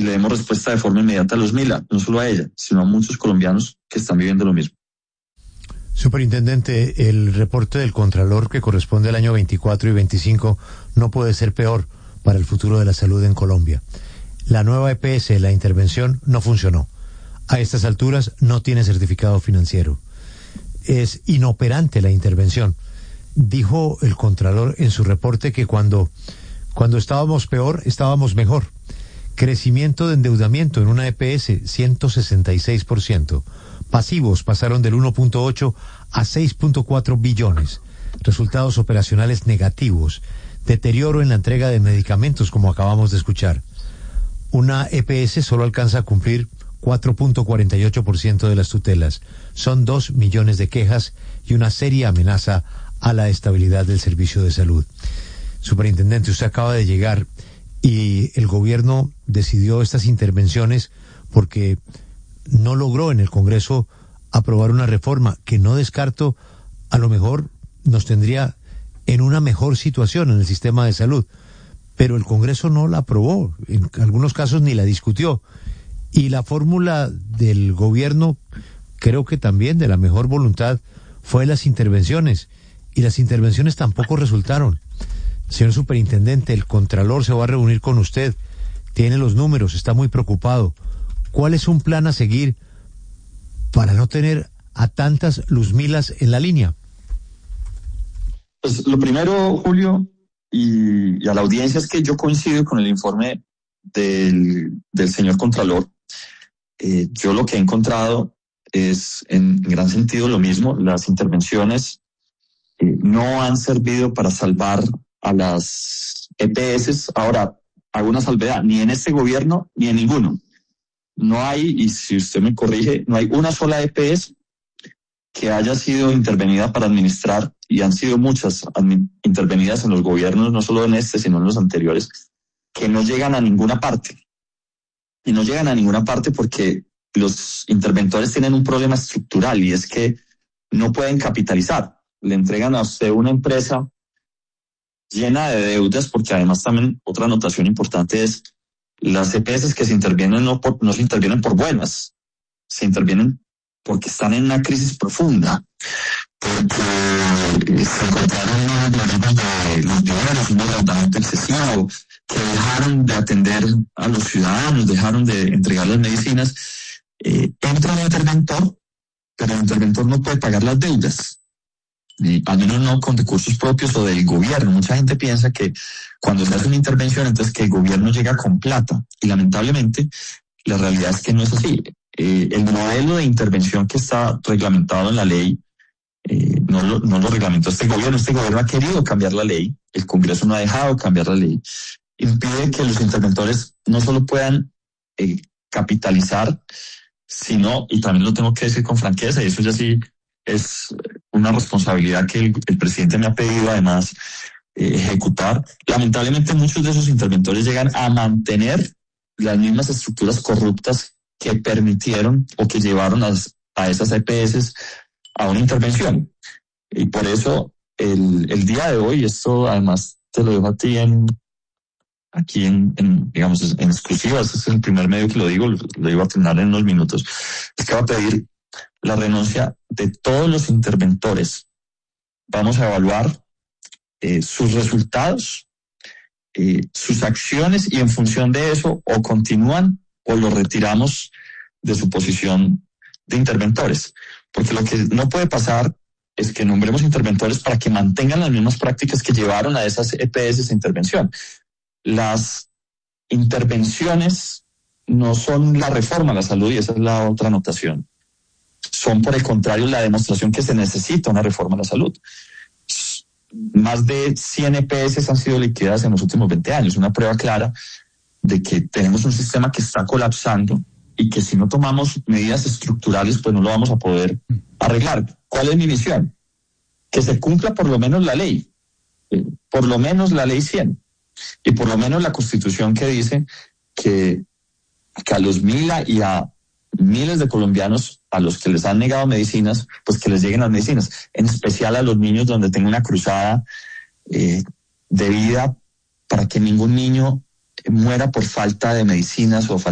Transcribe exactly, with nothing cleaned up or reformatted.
y le demos respuesta de forma inmediata a Luzmila, no solo a ella, sino a muchos colombianos que están viviendo lo mismo. Superintendente, el reporte del Contralor que corresponde al año veinticuatro y veinticinco no puede ser peor para el futuro de la salud en Colombia. La nueva E P S, la intervención, no funcionó. A estas alturas no tiene certificado financiero. Es inoperante la intervención. Dijo el Contralor en su reporte que cuando, cuando estábamos peor, estábamos mejor. Crecimiento de endeudamiento en una E P S, ciento sesenta y seis por ciento. Pasivos pasaron del uno punto ocho a seis punto cuatro billones. Resultados operacionales negativos. Deterioro en la entrega de medicamentos, como acabamos de escuchar. Una E P S solo alcanza a cumplir cuatro punto cuarenta y ocho por ciento de las tutelas. Son dos millones de quejas y una seria amenaza a la estabilidad del servicio de salud. Superintendente, usted acaba de llegar y el gobierno decidió estas intervenciones porque no logró en el Congreso aprobar una reforma que no descarto, a lo mejor nos tendría en una mejor situación en el sistema de salud, pero el Congreso no la aprobó, en algunos casos ni la discutió, y la fórmula del gobierno, creo que también de la mejor voluntad, fue las intervenciones, y las intervenciones tampoco resultaron. Señor Superintendente, el Contralor se va a reunir con usted, tiene los números, está muy preocupado. ¿Cuál es un plan a seguir para no tener a tantas Luzmilas en la línea? Pues lo primero, Julio, y, y a la audiencia, es que yo coincido con el informe del, del señor Contralor. Eh, yo lo que he encontrado es en, en gran sentido lo mismo. Las intervenciones eh, no han servido para salvar a las E P S. Ahora, hago una salvedad, ni en este gobierno ni en ninguno. No hay, y si usted me corrige, no hay una sola E P S que haya sido intervenida para administrar, y han sido muchas intervenidas en los gobiernos, no solo en este, sino en los anteriores, que no llegan a ninguna parte. Y no llegan a ninguna parte porque los interventores tienen un problema estructural, y es que no pueden capitalizar. Le entregan a usted una empresa llena de deudas, porque además también otra anotación importante es las E P S que se intervienen no, por, no se intervienen por buenas, se intervienen porque están en una crisis profunda, porque se encontraron unos problemas de los dineros, un endeudamiento excesivo, que dejaron de atender a los ciudadanos, dejaron de entregar las medicinas. Eh, entra un interventor, pero el interventor no puede pagar las deudas. Y al menos no con recursos propios o del gobierno. Mucha gente piensa que cuando se hace una intervención, entonces que el gobierno llega con plata, y lamentablemente la realidad es que no es así. Eh, el modelo de intervención que está reglamentado en la ley eh, no, lo, no lo reglamentó este gobierno. Este gobierno ha querido cambiar la ley, el Congreso no ha dejado cambiar la ley. Impide que los interventores no solo puedan eh, capitalizar, sino, y también lo tengo que decir con franqueza, y eso ya sí es una responsabilidad que el, el presidente me ha pedido además eh, ejecutar. Lamentablemente muchos de esos interventores llegan a mantener las mismas estructuras corruptas que permitieron o que llevaron a, a esas E P S a una intervención. Y por eso el, el día de hoy, esto además te lo dejo a ti en, aquí en, en digamos, en exclusiva, este es el primer medio que lo digo, lo, lo iba a terminar en unos minutos, es que va a pedir la renuncia de todos los interventores. Vamos a evaluar eh, sus resultados, eh, sus acciones, y en función de eso o continúan o los retiramos de su posición de interventores. Porque lo que no puede pasar es que nombremos interventores para que mantengan las mismas prácticas que llevaron a esas E P S a intervención. Las intervenciones no son la reforma a la salud, y esa es la otra anotación. Son, por el contrario, la demostración que se necesita una reforma a la salud. Más de cien E P S han sido liquidadas en los últimos veinte años, una prueba clara de que tenemos un sistema que está colapsando y que si no tomamos medidas estructurales, pues no lo vamos a poder arreglar. ¿Cuál es mi visión? Que se cumpla por lo menos la ley, eh, por lo menos la ley cien, y por lo menos la Constitución que dice que, que a Luzmila y a miles de colombianos a los que les han negado medicinas, pues que les lleguen las medicinas, en especial a los niños, donde tengo una cruzada eh, de vida para que ningún niño muera por falta de medicinas o falta